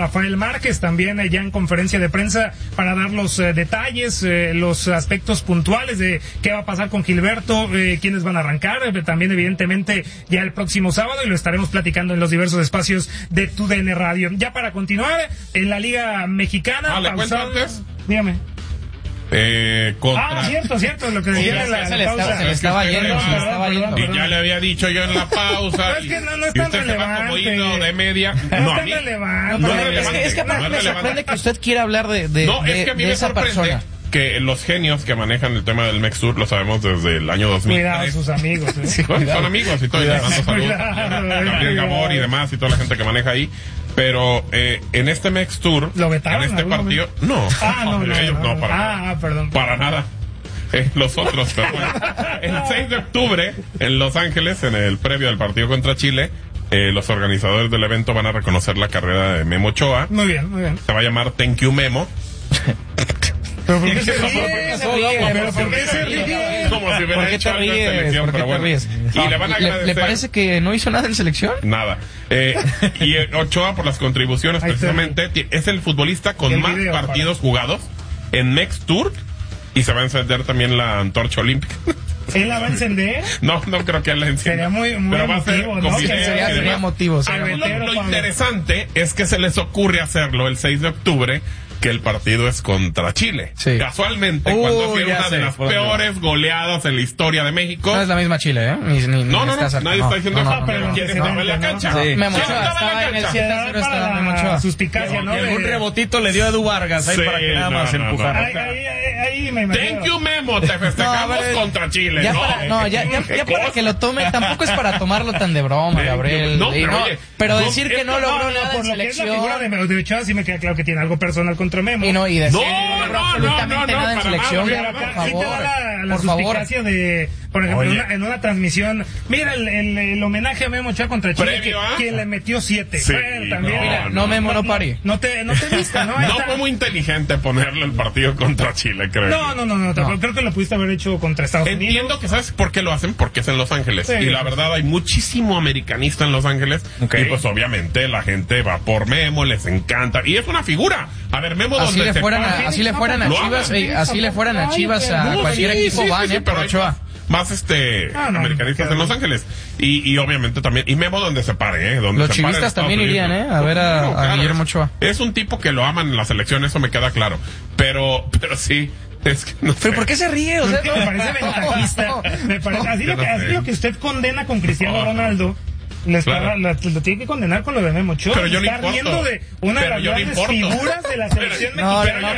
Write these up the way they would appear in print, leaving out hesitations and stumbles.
Rafael Márquez también ya en conferencia de prensa para dar los detalles, los aspectos puntuales de qué va a pasar con Gilberto, quiénes van a arrancar, también evidentemente ya el próximo sábado, y lo estaremos platicando en los diversos espacios de TUDN Radio. Ya para continuar, en la Liga Mexicana... ¿le cuento antes? Dígame. Contra... cierto, lo que decía en la pausa. Se le estaba yendo. Y ya le había dicho yo en la pausa. Es que no es tan relevante. De media. No es tan relevante. Es que me sorprende que usted quiera hablar de es que a mí me esa sorprende persona. Que los genios que manejan el tema del Mextur lo sabemos desde el año 2000. Cuidado sus amigos. Sí, son amigos y todo. Gabriel Gabor y demás y toda la gente que maneja ahí. Pero en este Mextur, en este partido, no. Perdón. Para nada. Los otros, pero bueno. El 6 de octubre, en Los Ángeles, en el previo del partido contra Chile, los organizadores del evento van a reconocer la carrera de Memo Ochoa. Muy bien. Se va a llamar Thank You Memo. ¿Pero por qué se ríe? Como si hubiera hecho algo en selección, pero bueno. Y le van a agradecer. ¿Le parece que no hizo nada en selección? Nada. Y Ochoa, por las contribuciones, precisamente, es el futbolista con más partidos jugados en Mextur, y se va a encender también la antorcha olímpica. ¿Él la va a encender? No creo que él la encienda. Sería muy pero va emotivo, a ser ¿no? Sería motivo. Lo interesante es que se les ocurre hacerlo el 6 de octubre, que el partido es contra Chile. Sí. Casualmente, cuando fue una de las peores goleadas en la historia de México. No es la misma Chile, ¿eh? No, nadie está diciendo eso, pero ¿quién estaba en la cancha? Memo Ochoa estaba en el 7-0, estaba Memo Ochoa. Suspicacia, ¿no? Un rebotito le dio a Edu Vargas ahí para que nada más empujara. Ahí me imagino. Thank you, Memo, te festejamos contra Chile. Ya para que lo tome, tampoco es para tomarlo tan de broma, Gabriel. Pero decir que no logró nada en selección. Por lo que es la figura de Ochoa, sí me queda claro que tiene algo personal contra Memo. Y decir que no absolutamente nada en selección, por favor. La suspicacia de, por ejemplo, en una transmisión, mira el homenaje a Memo Ochoa contra Chile, quien le metió 7. Sí, también. Mira, Memo, no pari. No te viste, ¿no? No fue muy inteligente ponerle el partido contra Chile, creo. No, creo que lo pudiste haber hecho contra Estados Unidos. Entiendo que sabes por qué lo hacen, porque es en Los Ángeles. Sí. Y la verdad hay muchísimo americanista en Los Ángeles. Okay. Y pues obviamente la gente va por Memo, les encanta. Y es una figura. A ver, Memo así le fueran a Chivas, a cualquier equipo van, pero Ochoa. Más americanistas en Los Ángeles. Y obviamente también, y Memo donde se pare, donde los se chivistas también irían, a ver a Guillermo Ochoa. Es un tipo que lo aman en la selección, eso me queda claro. Pero sí. Es que no sé. ¿Pero por qué se ríe? O sea, me parece ventajista. Así lo que usted condena con Cristiano Ronaldo. Lo tiene que condenar con lo de Memo Ochoa. Pero yo está riendo de una de las grandes figuras de la selección mexicana.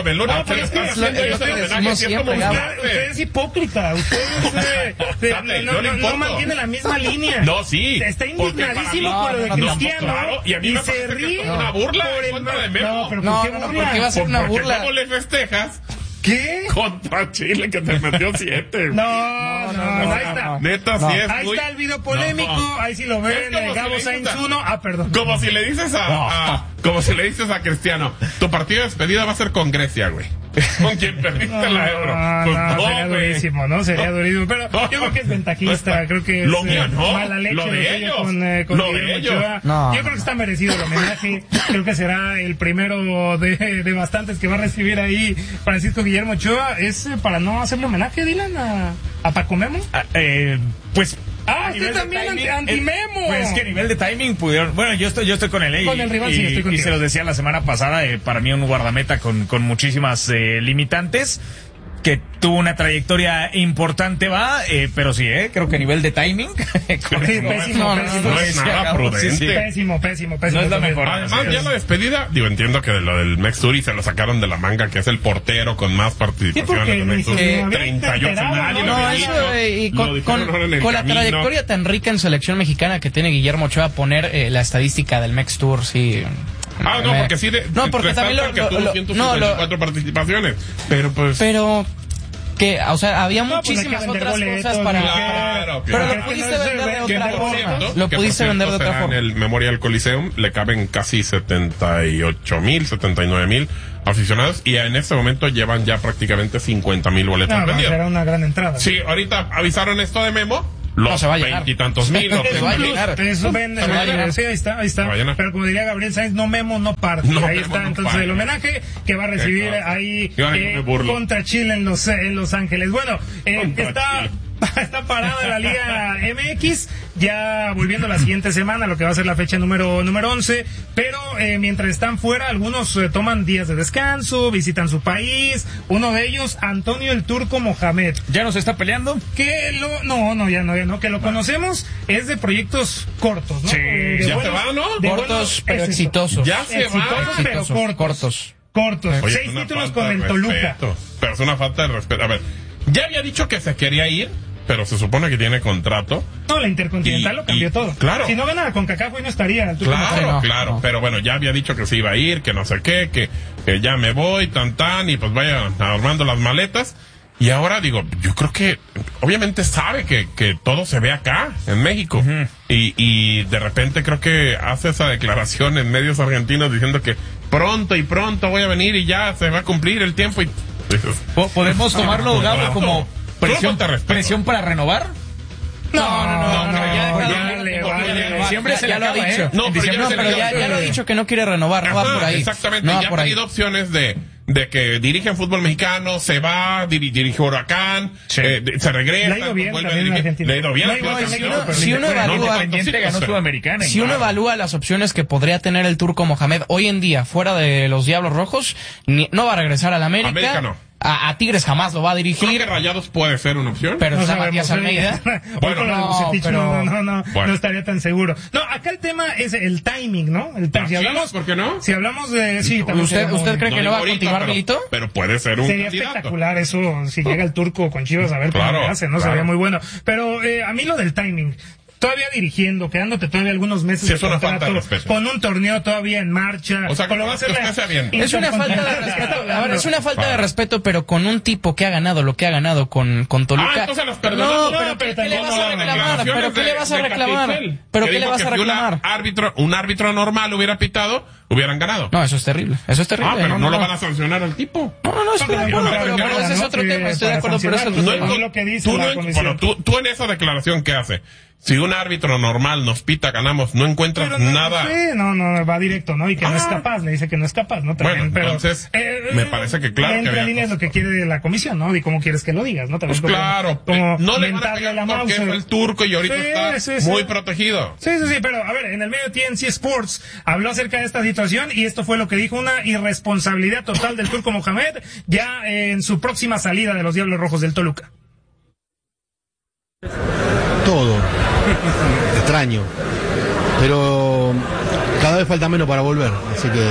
Usted es hipócrita. Usted no mantiene la misma línea. No, sí. Está indignadísimo por lo de Cristiano. Y se ríe. Una burla en contra de Memo. No, ¿por qué va a ser una burla? ¿Cómo le festejas? ¿Qué? Contra Chile, que te metió 7. No, ahí está. Neta, sí es. Ahí está el video polémico, ahí sí lo ven, el Gabo Sainz 1. Perdón. Como si le dices a Cristiano, tu partido de despedida va a ser con Grecia, güey. Con quien perdiste la Euro. Sería durísimo, ¿no? Sería durísimo. Pero yo creo que es ventajista, creo que es lo mío, mala leche lo de ellos. Con Guillermo Ochoa. Yo creo que está merecido el homenaje. Creo que será el primero de bastantes que va a recibir ahí Francisco Guillermo Ochoa. ¿Es para no hacerle homenaje, Dylan, a Paco Memo? Pues... usted también anti-Memo. Pues que a nivel de timing pudieron... Bueno, yo estoy con él. Con el rival, sí, estoy contigo. Y se lo decía la semana pasada, para mí un guardameta con muchísimas limitantes, que tuvo una trayectoria importante, pero sí, creo que a nivel de timing... pésimo. No es nada prudente. Pésimo. No es la mejor. Además, ya la despedida, entiendo que de lo del Mextur y se lo sacaron de la manga, que es el portero con más participaciones de Mextur. 38, nadie lo y con la trayectoria tan rica en selección mexicana que tiene Guillermo Ochoa, poner la estadística del Mextur, sí... porque sí. Porque también tuvo 154 participaciones. Pero que, o sea, había muchísimas otras cosas para... Pero lo pudiste vender de otra forma. Lo pudiste vender de otra forma. En el Memorial Coliseum le caben casi 79,000 aficionados, y en este momento llevan ya prácticamente 50,000 boletos vendidos. Era una gran entrada. Sí, ahorita avisaron esto de Memo, los veintitantos mil. Eso ven, sí, ahí está. Pero como diría Gabriel Sainz, no memo, no parte. Ahí está entonces el homenaje que va a recibir ahí contra Chile en Los Ángeles. Bueno, está parada la Liga MX, ya volviendo la siguiente semana, lo que va a ser la fecha número 11, pero mientras están fuera, algunos toman días de descanso, visitan su país. Uno de ellos, Antonio el Turco Mohamed. ¿Ya nos está peleando? No, que lo conocemos, es de proyectos cortos, ¿no? Sí, ya se va, ¿no? Cortos, pero exitosos. Ya se va. Pero cortos. Oye, 6 títulos con el Toluca. Pero es una falta de respeto. A ver, ya había dicho que se quería ir, pero se supone que tiene contrato. No, la Intercontinental lo cambió todo. Claro. Si no gana con CONCACAF hoy no estaría. Claro. Pero bueno, ya había dicho que se iba a ir, que no sé qué, que ya me voy, y pues vaya armando las maletas. Y ahora digo, yo creo que obviamente sabe que todo se ve acá, en México. Uh-huh. Y de repente creo que hace esa declaración en medios argentinos diciendo que pronto voy a venir y ya se va a cumplir el tiempo. Y ¿podemos tomarlo, Gabo, como presión para renovar? No, diciembre ya lo ha dicho. Pero ya lo ha dicho que no quiere renovar, no va por ahí. Exactamente, ya ha tenido opciones de que dirige en fútbol mexicano, se va, dirige Huracán, se regresa, le ha ido bien, vuelve a dirigir. Le ha ido bien. Si uno evalúa, ganó Sudamericana. Si uno evalúa las opciones que podría tener el Turco Mohamed hoy en día fuera de los Diablos Rojos, no va a regresar al América. América no. A Tigres jamás lo va a dirigir. Creo que Rayados puede ser una opción. Pero está Matías Almeida. No estaría tan seguro. No, acá el tema es el timing, ¿no? ¿Por qué no? Si hablamos de... Sí, ¿Usted cree que no va a continuar, Milito? Pero puede ser un sería candidato. Espectacular eso, si llega el Turco con Chivas, a ver cómo le hace, ¿no? Sería muy bueno. Pero a mí lo del timing... Todavía dirigiendo, quedándote todavía algunos meses de contrato, con un torneo todavía en marcha. O sea, es una falta de respeto. Ahora, es una falta de respeto, pero con un tipo que ha ganado lo que ha ganado con Toluca. Entonces los perdonamos. ¿Pero qué le vas a reclamar? ¿Pero qué le vas a reclamar? ¿Pero qué le vas a reclamar? Un árbitro normal hubiera pitado, hubieran ganado. No, eso es terrible. Pero no lo van a sancionar al tipo. No, pero ese es otro tema. Estoy de acuerdo, pero eso es lo que dice la comisión. Tú en esa declaración que hace, si un árbitro normal nos pita, ganamos, no encuentras nada. No, va directo, ¿no? Y que no es capaz, le dice que no es capaz, ¿no? También, bueno, entonces, me parece que claro que entre líneas lo que quiere la comisión, ¿no? Y cómo quieres que lo digas, ¿no? También claro, no le van a pegar porque es el Turco y ahorita está muy protegido. Sí, pero a ver, en el medio TNC Sports habló acerca de esta situación y esto fue lo que dijo: una irresponsabilidad total del Turco Mohamed ya en su próxima salida de los Diablos Rojos del Toluca. Todo extraño, pero cada vez falta menos para volver, así que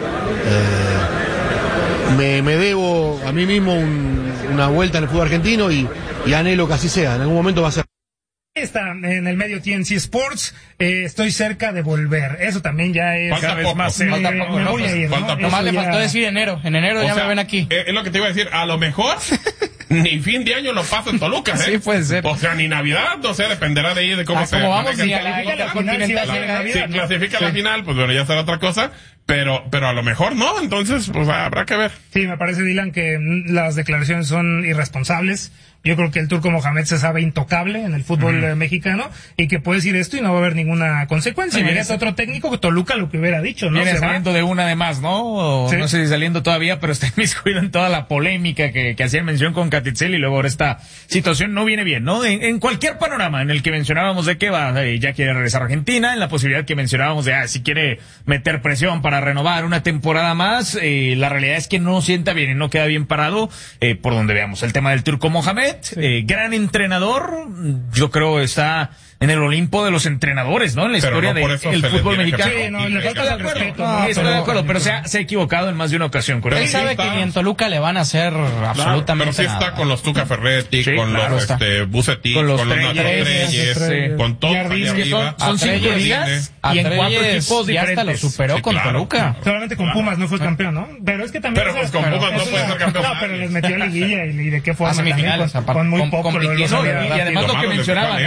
me debo a mí mismo una vuelta en el fútbol argentino y anhelo que así sea. En algún momento va a ser. Está en el medio TNC Sports, estoy cerca de volver. Eso también ya es cada vez más. Nomás le faltó decir enero. En enero ya me ven aquí. Es lo que te iba a decir. A lo mejor ni fin de año lo paso en Toluca, Sí, puede ser. O sea, ni Navidad, o sea, dependerá de ahí de cómo se vamos, si clasifica la final, pues bueno, ya será otra cosa. Pero a lo mejor no, entonces pues habrá que ver. Sí, me parece, Dylan, que las declaraciones son irresponsables. Yo creo que el Turco Mohamed se sabe intocable en el fútbol mexicano y que puede decir esto y no va a haber ninguna consecuencia. Y llega otro técnico que Toluca lo que hubiera dicho, ¿no? Viene saliendo de una de más, ¿no? Sí. No sé si saliendo todavía, pero está inmiscuido en toda la polémica que hacían mención con Catitzel y luego ahora esta situación no viene bien, ¿no? En cualquier panorama en el que mencionábamos de que ya quiere regresar a Argentina, en la posibilidad que mencionábamos de si quiere meter presión para renovar una temporada más, la realidad es que no sienta bien y no queda bien parado por donde veamos el tema del Turco Mohamed. Gran entrenador, yo creo está en el Olimpo de los entrenadores, ¿no? En la historia del fútbol mexicano. Sí, le falta el respeto. Estoy de acuerdo, pero se ha equivocado en más de una ocasión. Él sabe que ni en Toluca le van a hacer absolutamente nada. Pero sí está con los Tuca Ferretti, con los Bucetich, con los Nacho Treyes, con todos arriba. Son 5 ligas y en 4 equipos diferentes. Ya hasta lo superó con Toluca. Solamente con Pumas no fue campeón, ¿no? Pero es que también... Pero pues con Pumas no puede ser campeón. No, pero les metió a liguilla y de qué forma. Semifinales, con muy poco. Y además lo que mencionaba, ¿no?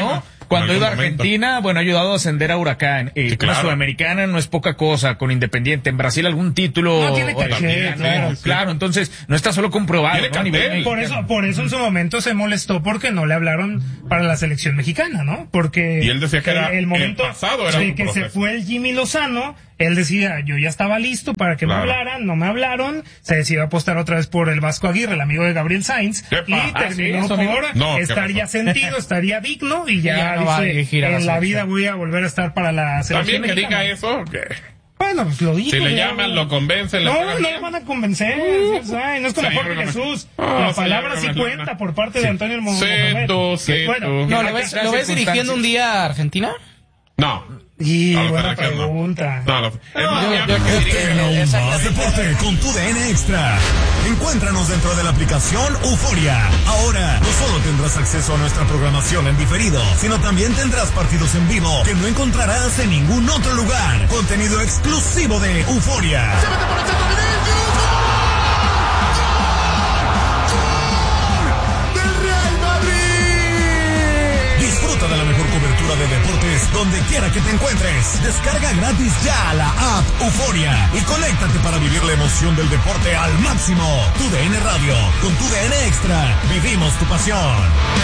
Cuando iba a Argentina, bueno, ha ayudado a ascender a Huracán. Sí, claro. La Sudamericana no es poca cosa, con Independiente. En Brasil algún título. No tiene que claro, entonces no está solo comprobado. ¿No? Por eso en su momento se molestó porque no le hablaron para la selección mexicana, ¿no? Porque y él decía que era el momento el pasado era de que se fue el Jimmy Lozano, él decía, yo ya estaba listo para que me hablaran, no me hablaron, se decidió apostar otra vez por el Vasco Aguirre, el amigo de Gabriel Sainz, y terminó por estar ya sentido, estaría digno, y ya dice, en la vida voy a volver a estar para la selección mexicana. ¿También que diga eso? Bueno, pues lo dijo. Si le llaman, lo convencen. No lo van a convencer. No es como Jorge Jesús. La palabra sí cuenta por parte de Antonio Mohamed. Bueno, ¿lo ves dirigiendo un día a Argentina? No. Y buena pregunta. Más deporte con TUDN Extra. Encuéntranos dentro de la aplicación Euforia. Ahora no solo tendrás acceso a nuestra programación en diferido, sino también tendrás partidos en vivo que no encontrarás en ningún otro lugar. Contenido exclusivo de Euforia. Disfruta de la mejor cobertura de deportes donde quiera que te encuentres. Descarga gratis ya la app Euforia y conéctate para vivir la emoción del deporte al máximo. TUDN Radio, con TUDN Extra, vivimos tu pasión.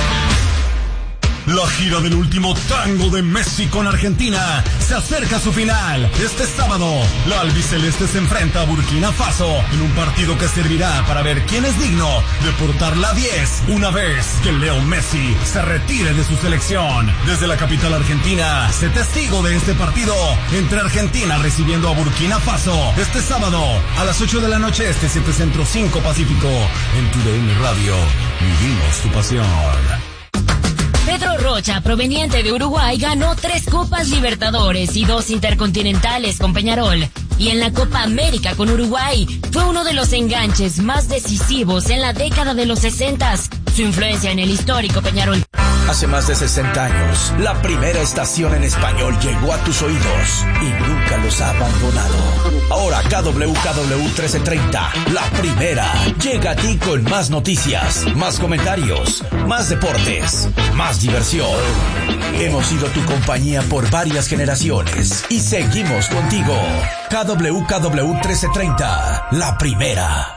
La gira del último tango de Messi con Argentina se acerca a su final. Este sábado, la albiceleste se enfrenta a Burkina Faso en un partido que servirá para ver quién es digno de portar la 10 una vez que Leo Messi se retire de su selección. Desde la capital argentina, sé testigo de este partido entre Argentina recibiendo a Burkina Faso. Este sábado, a las 8 de la noche, 7 Centro 5 Pacífico, en TUDN Radio. Vivimos tu pasión. Pedro Rocha, proveniente de Uruguay, ganó 3 Copas Libertadores y 2 Intercontinentales con Peñarol. Y en la Copa América con Uruguay, fue uno de los enganches más decisivos en la década de los 60s. Su influencia en el histórico Peñarol. Hace más de 60 años, la primera estación en español llegó a tus oídos y nunca los ha abandonado. Ahora KW 1330, la primera, llega a ti con más noticias, más comentarios, más deportes, más diversión. Hemos sido tu compañía por varias generaciones y seguimos contigo. KW 1330, la primera.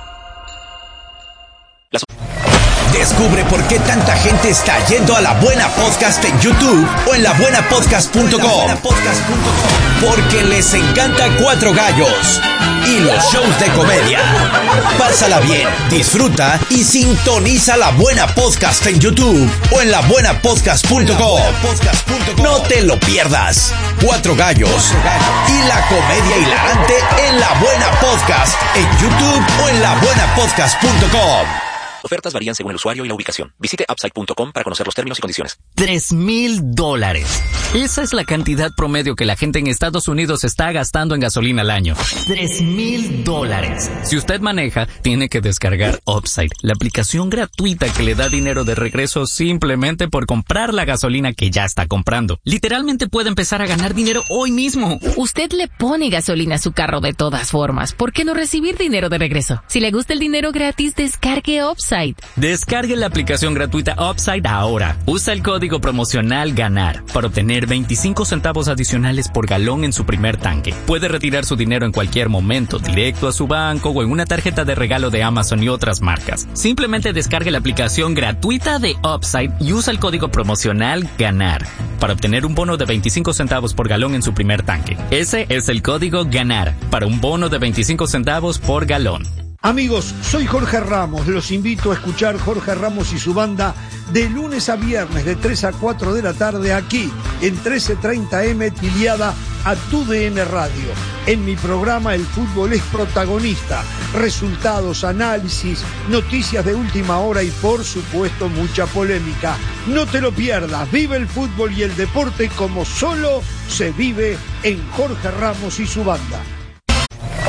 Descubre por qué tanta gente está yendo a La Buena Podcast en YouTube o en labuenapodcast.com. Porque les encanta Cuatro Gallos y los shows de comedia. Pásala bien, disfruta y sintoniza La Buena Podcast en YouTube o en labuenapodcast.com. No te lo pierdas. Cuatro Gallos y la comedia hilarante en La Buena Podcast en YouTube o en labuenapodcast.com. Ofertas varían según el usuario y la ubicación. Visite upside.com para conocer los términos y condiciones. $3,000. Esa es la cantidad promedio que la gente en Estados Unidos está gastando en gasolina al año. $3,000. Si usted maneja, tiene que descargar Upside, la aplicación gratuita que le da dinero de regreso simplemente por comprar la gasolina que ya está comprando. Literalmente puede empezar a ganar dinero hoy mismo. Usted le pone gasolina a su carro de todas formas. ¿Por qué no recibir dinero de regreso? Si le gusta el dinero gratis, descargue Upside. Descargue la aplicación gratuita Upside ahora. Usa el código promocional GANAR para obtener 25 centavos adicionales por galón en su primer tanque. Puede retirar su dinero en cualquier momento, directo a su banco o en una tarjeta de regalo de Amazon y otras marcas. Simplemente descargue la aplicación gratuita de Upside y usa el código promocional GANAR para obtener un bono de 25 centavos por galón en su primer tanque. Ese es el código GANAR para un bono de 25 centavos por galón. Amigos, soy Jorge Ramos. Los invito a escuchar Jorge Ramos y su banda de lunes a viernes de 3 a 4 de la tarde aquí en 1330M afiliada a TUDN Radio. En mi programa el fútbol es protagonista. Resultados, análisis, noticias de última hora y por supuesto mucha polémica. No te lo pierdas. Vive el fútbol y el deporte como solo se vive en Jorge Ramos y su banda.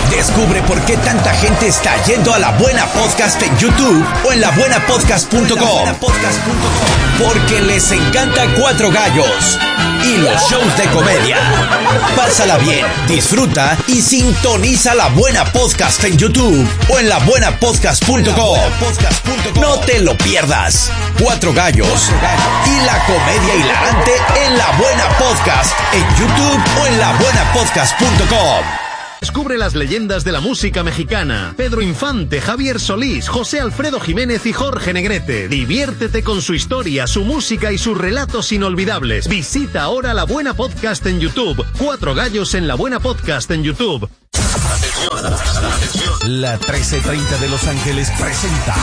Descubre por qué tanta gente está yendo a La Buena Podcast en YouTube o en labuenapodcast.com. Porque les encanta Cuatro Gallos y los shows de comedia. Pásala bien, disfruta y sintoniza La Buena Podcast en YouTube o en labuenapodcast.com. No te lo pierdas. Cuatro Gallos y la comedia hilarante en La Buena Podcast en YouTube o en labuenapodcast.com. Descubre las leyendas de la música mexicana. Pedro Infante, Javier Solís, José Alfredo Jiménez y Jorge Negrete. Diviértete con su historia, su música y sus relatos inolvidables. Visita ahora La Buena Podcast en YouTube. Cuatro Gallos en La Buena Podcast en YouTube. La 1330 de Los Ángeles presenta